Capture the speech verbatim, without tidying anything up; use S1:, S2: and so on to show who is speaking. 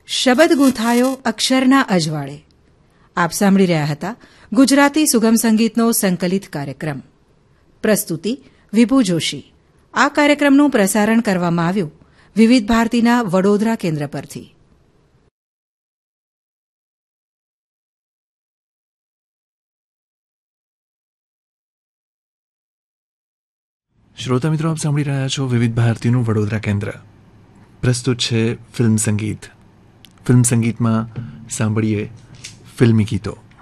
S1: શબ્દ ગૂંથાયો અક્ષરના અજવાળે. આપ સાંભળી રહ્યા હતા ગુજરાતી સુગમ સંગીતનો સંકલિત કાર્યક્રમ. પ્રસ્તુતિ વિભુ જોશી. આ કાર્યક્રમનું પ્રસારણ કરવામાં આવ્યું વિવિધ ભારતીના વડોદરા કેન્દ્ર પરથી.
S2: શ્રોતા મિત્રો, આપ સાંભળી રહ્યા છો વિવિધ ભારતીનું વડોદરા કેન્દ્ર. પ્રસ્તુત છે ફિલ્મ સંગીત. ફિલ્મ સંગીતમાં સાંભળીએ ફિલ્મી ગીતો.